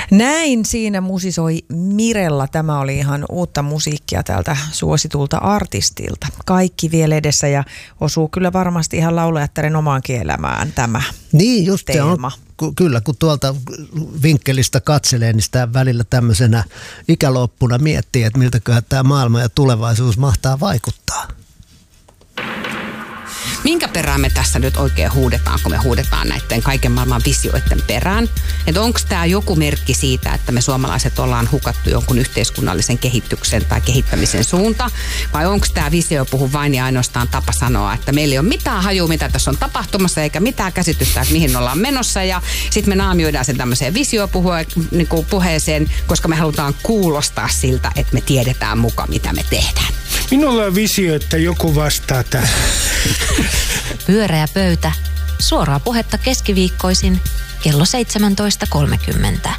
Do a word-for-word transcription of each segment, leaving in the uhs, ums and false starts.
Näin siinä musisoi Mirella. Tämä oli ihan uutta musiikkia tältä suositulta artistilta. Kaikki vielä edessä ja osuu kyllä varmasti ihan laulajattaren omaankin elämään tämä niin, just teema. Se on, kyllä, kun tuolta vinkkelistä katselee, niin sitä välillä tämmöisenä ikäloppuna miettii, että miltäköhän tämä maailma ja tulevaisuus mahtaa vaikuttaa. Minkä perään me tässä nyt oikein huudetaan, kun me huudetaan näiden kaiken maailman visioiden perään? Että onko tämä joku merkki siitä, että me suomalaiset ollaan hukattu jonkun yhteiskunnallisen kehityksen tai kehittämisen suunta? Vai onko tämä visio puhu vain ja ainoastaan tapa sanoa, että meillä ei ole mitään hajua, mitä tässä on tapahtumassa, eikä mitään käsitystä, että mihin ollaan menossa. Ja sitten me naamioidaan sen tämmöiseen visiopuheeseen, koska me halutaan kuulostaa siltä, että me tiedetään muka, mitä me tehdään. Minulla on visio, että joku vastaa tähän. Pyöreä pöytä. Suoraa puhetta keskiviikkoisin kello seitsemäntoista kolmekymmentä.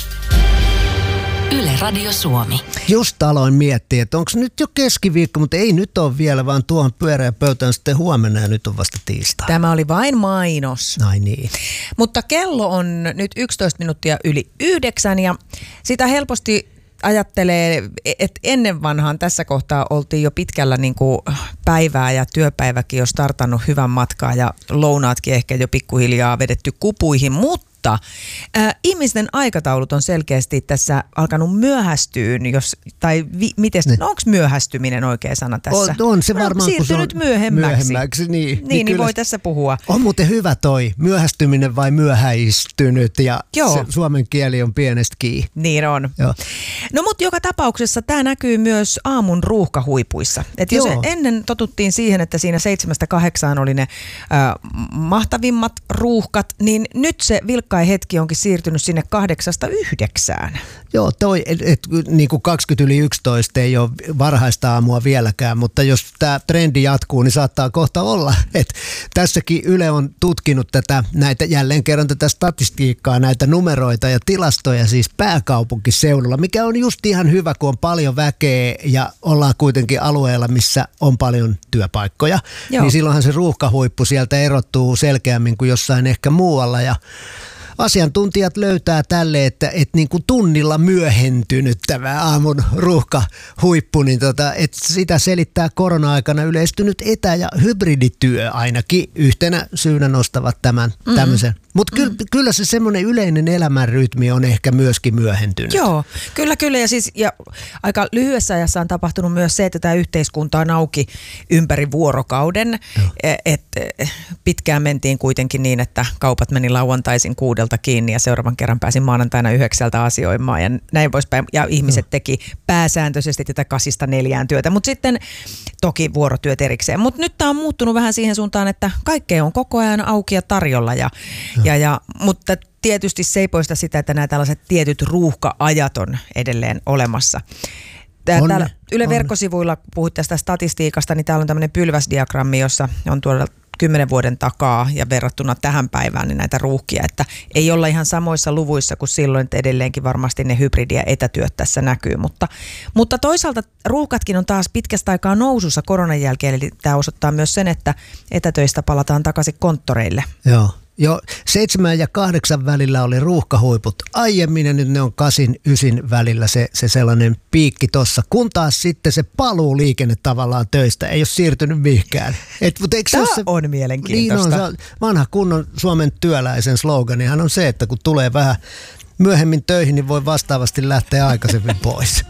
Yle Radio Suomi. Just aloin miettiä, että onko nyt jo keskiviikko, mutta ei nyt ole vielä, vaan tuohon pyöreä pöytään sitten huomenna ja nyt on vasta tiistai. Tämä oli vain mainos. Ai niin. Mutta kello on nyt yksitoista minuuttia yli yhdeksän ja sitä helposti ajattelee, että ennen vanhaan tässä kohtaa oltiin jo pitkällä niin kuin päivää ja työpäiväkin jo startannut hyvän matkaa ja lounaatkin ehkä jo pikkuhiljaa vedetty kupuihin, mutta Äh, ihmisten aikataulut on selkeästi tässä alkanut myöhästyyn, jos, tai vi, miten, no onko myöhästyminen oikea sana tässä? On, on se varmaan, no, kun se on myöhemmäksi. myöhemmäksi niin, niin, niin, niin voi tässä puhua. On muuten hyvä toi, myöhästyminen vai myöhäistynyt, ja se, suomen kieli on pienestä kiinni. Niin on. Joo. No mutta joka tapauksessa tämä näkyy myös aamun ruuhkahuipuissa. Et jos Joo. ennen totuttiin siihen, että siinä seitsemästä kahdeksaan oli ne äh, mahtavimmat ruuhkat, niin nyt se vilkka hetki onkin siirtynyt sinne kahdeksasta yhdeksään. Joo, toi, et, et, niin kuin kaksikymmentä yli yksitoista ei ole varhaista aamua vieläkään, mutta jos tämä trendi jatkuu, niin saattaa kohta olla, että tässäkin Yle on tutkinut tätä, näitä jälleen kerran tätä statistiikkaa, näitä numeroita ja tilastoja siis pääkaupunkiseudulla, mikä on just ihan hyvä, kun on paljon väkeä ja ollaan kuitenkin alueella, missä on paljon työpaikkoja. Joo. Niin silloinhan se ruuhkahuippu sieltä erottuu selkeämmin kuin jossain ehkä muualla ja asiantuntijat löytää tälle, että, että niin kuin tunnilla myöhentynyt tämä aamun ruuhkahuippu, niin tota, että sitä selittää korona-aikana yleistynyt etä- ja hybridityö ainakin yhtenä syynä nostavat tämän mm-hmm. tämmöisen. Mutta ky- mm. kyllä se semmoinen yleinen elämänrytmi on ehkä myöskin myöhentynyt. Joo, kyllä, kyllä. Ja, siis, ja aika lyhyessä ajassa on tapahtunut myös se, että tämä yhteiskunta on auki ympäri vuorokauden. Et, pitkään mentiin kuitenkin niin, että kaupat meni lauantaisin kuudelta kiinni ja seuraavan kerran pääsin maanantaina yhdeksältä asioimaan ja näin poispäin. Ja ihmiset Joo. teki pääsääntöisesti tätä kasista neljään työtä, mutta sitten toki vuorotyöt erikseen. Mutta nyt tämä on muuttunut vähän siihen suuntaan, että kaikkea on koko ajan auki ja tarjolla ja Ja, ja, mutta tietysti se ei poista sitä, että nämä tällaiset tietyt ruuhka-ajat on edelleen olemassa. Tää, on, täällä Yle on. verkkosivuilla puhuit tästä statistiikasta, niin täällä on tämmöinen pylväsdiagrammi, jossa on tuolla kymmenen vuoden takaa ja verrattuna tähän päivään niin näitä ruuhkia, että ei olla ihan samoissa luvuissa kuin silloin, että edelleenkin varmasti ne hybridi- ja etätyöt tässä näkyy, mutta, mutta toisaalta ruuhkatkin on taas pitkästä aikaa nousussa koronan jälkeen, eli tämä osoittaa myös sen, että etätöistä palataan takaisin konttoreille. Joo. Jo seitsemän ja kahdeksan välillä oli ruuhkahuiput aiemmin ja nyt ne on kasin ysin välillä se, se sellainen piikki tossa. Kun taas sitten se paluu liikenne tavallaan töistä ei ole siirtynyt mihinkään. Et, mutta eikö Tämä se, on mielenkiintoista. Niin on, se vanha kunnon Suomen työläisen sloganihan on se, että kun tulee vähän myöhemmin töihin, niin voi vastaavasti lähteä aikaisemmin pois.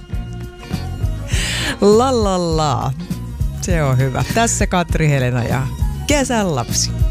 La la la. Se on hyvä. Tässä Katri Helena ja Kesän lapsi.